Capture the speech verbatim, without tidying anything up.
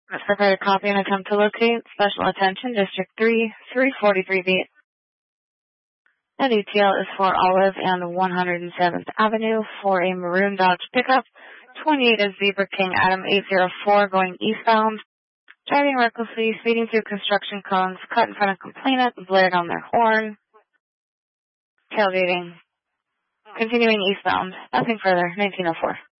Let's prepare to copy and attempt to locate. Special attention, District three, three forty-three B. That E T L is for Olive and one hundred seventh Avenue for a maroon Dodge pickup. twenty-eight is Zebra King Adam eight oh four going eastbound. Driving recklessly, speeding through construction cones, cut in front of complainant, blared on their horn. Tailgating. Continuing eastbound. Nothing further. nineteen oh four.